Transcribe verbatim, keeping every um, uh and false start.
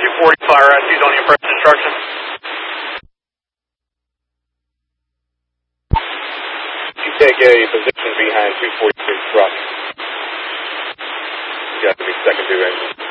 two forty fire rescues on your first instruction. You take a position behind two forty-six truck. You got to be second due engine.